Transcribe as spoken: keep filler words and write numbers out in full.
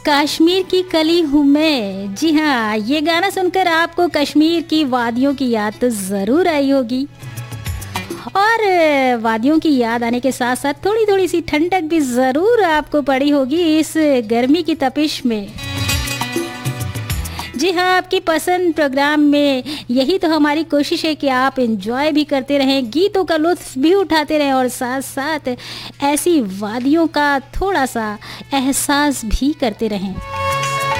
कश्मीर की कली हूँ मैं। जी हाँ, ये गाना सुनकर आपको कश्मीर की वादियों की याद तो ज़रूर आई होगी। और वादियों की याद आने के साथ साथ थोड़ी थोड़ी सी ठंडक भी ज़रूर आपको पड़ी होगी इस गर्मी की तपिश में। जी हाँ, आपकी पसंद प्रोग्राम में यही तो हमारी कोशिश है कि आप एंजॉय भी करते रहें, गीतों का लुत्फ़ भी उठाते रहें और साथ साथ ऐसी वादियों का थोड़ा सा एहसास भी करते रहें।